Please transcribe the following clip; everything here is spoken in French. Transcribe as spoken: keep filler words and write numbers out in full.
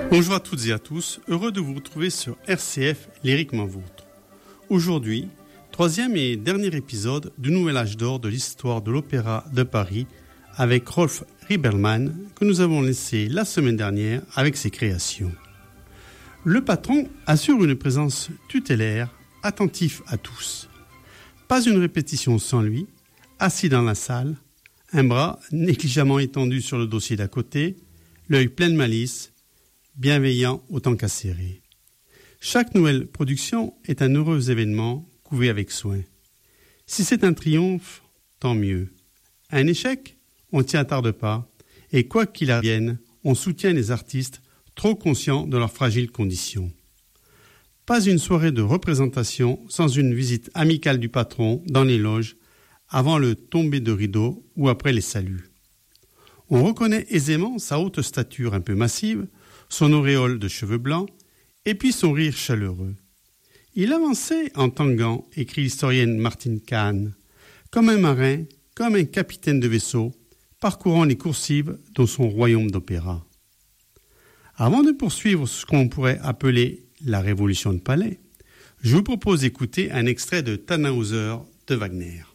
Bonjour à toutes et à tous, heureux de vous retrouver sur R C F Lyriquement Vôtre. Aujourd'hui, troisième et dernier épisode du nouvel âge d'or de l'histoire de l'Opéra de Paris avec Rolf Riebelman que nous avons laissé la semaine dernière avec ses créations. Le patron assure une présence tutélaire, attentif à tous. Pas une répétition sans lui, assis dans la salle, un bras négligemment étendu sur le dossier d'à côté, l'œil plein de malice, bienveillant autant qu'acéré. Chaque nouvelle production est un heureux événement couvé avec soin. Si c'est un triomphe, tant mieux. Un échec, on t'y attarde pas, et quoi qu'il advienne, on soutient les artistes trop conscients de leurs fragiles conditions. Pas une soirée de représentation sans une visite amicale du patron dans les loges, avant le tomber de rideau ou après les saluts. On reconnaît aisément sa haute stature un peu massive, son auréole de cheveux blancs, et puis son rire chaleureux. Il avançait en tanguant, écrit l'historienne Martine Kahn, comme un marin, comme un capitaine de vaisseau, parcourant les coursives dans son royaume d'opéra. Avant de poursuivre ce qu'on pourrait appeler la révolution de palais, je vous propose d'écouter un extrait de Tannhäuser de Wagner.